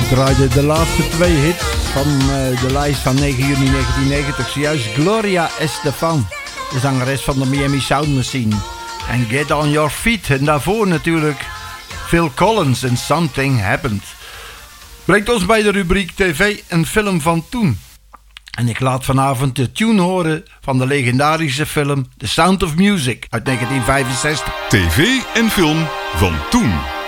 draaide de laatste 2 hits van de lijst van 9 juni 1990. Zojuist Gloria Estefan, de zangeres van de Miami Sound Machine. En Get On Your Feet. En daarvoor natuurlijk Phil Collins en Something Happened. Brengt ons bij de rubriek TV en film van toen. En ik laat vanavond de tune horen van de legendarische film The Sound of Music uit 1965. TV en film van toen.